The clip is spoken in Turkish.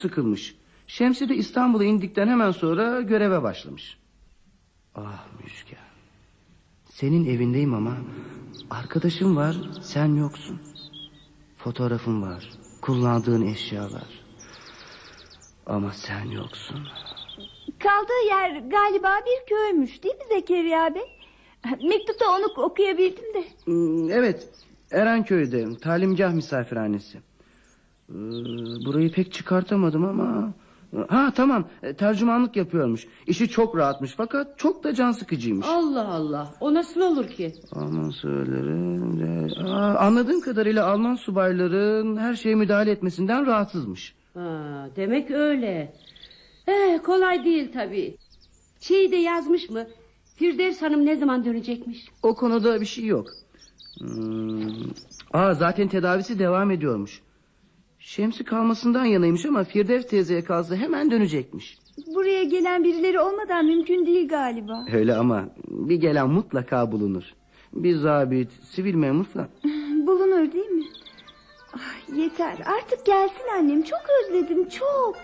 sıkılmış. Şemsi de İstanbul'a indikten hemen sonra göreve başlamış. Ah Müjgan, senin evindeyim ama arkadaşım var, sen yoksun. Fotoğrafın var, kullandığın eşyalar. Ama sen yoksun. Kaldığı yer galiba bir köymüş, değil mi Zekeriya Bey? Mektupta onu okuyabildim de. Evet, Erenköy'de talimgah misafirhanesi. Burayı pek çıkartamadım ama... Ha tamam, tercümanlık yapıyormuş. İşi çok rahatmış fakat çok da can sıkıcıymış. Allah Allah, o nasıl olur ki? Alman subayları... Anladığım kadarıyla Alman subayların her şeye müdahale etmesinden rahatsızmış. Demek öyle. Kolay değil tabii. Şeyi de yazmış mı? Firdevs Hanım ne zaman dönecekmiş? O konuda bir şey yok. Zaten tedavisi devam ediyormuş. Şemsi kalmasından yanaymış ama Firdevs teyzeye kalsa hemen dönecekmiş. Buraya gelen birileri olmadan mümkün değil galiba. Öyle ama bir gelen mutlaka bulunur. Bir zabit, sivil memur falan. Bulunur değil mi? Yeter artık gelsin annem, çok özledim çok.